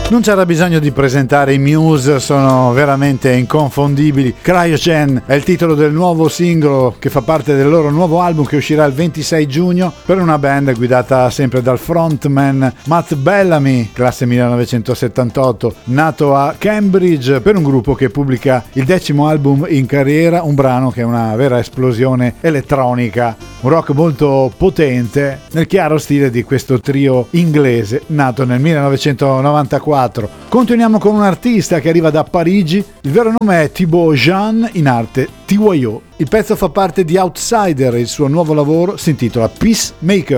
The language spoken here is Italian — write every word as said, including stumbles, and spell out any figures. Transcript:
Non c'era bisogno di presentare i Muse, sono veramente inconfondibili. Cryogen è il titolo del nuovo singolo che fa parte del loro nuovo album che uscirà il ventisei giugno per una band guidata sempre dal frontman Matt Bellamy, classe millenovecentosettantotto, nato a Cambridge, per un gruppo che pubblica il decimo album in carriera, un brano che è una vera esplosione elettronica, un rock molto potente nel chiaro stile di questo trio inglese nato nel millenovecentonovantaquattro. Continuiamo con un artista che arriva da Parigi, il vero nome è Thibaut Jean, in arte T Y O. Il pezzo fa parte di Outsider e il suo nuovo lavoro si intitola Peacemaker.